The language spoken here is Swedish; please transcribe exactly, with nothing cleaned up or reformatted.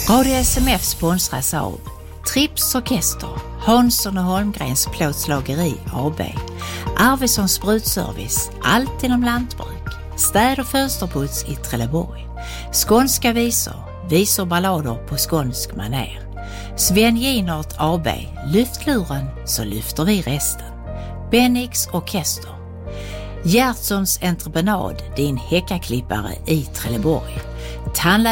Radio S M F sponsras av Trips Orkester, Hansson och Holmgrens plåtslageri A B, Arvidsson Sprutservice, allt inom lantbruk, städ- och fönsterputs i Trelleborg, skånska visor, visor ballader på skånsk maner, Sven Ginart A B, lyftluren så lyfter vi resten, Bennix Orkester, Gertsons entreprenad, din häckaklippare i Trelleborg, Tandlä-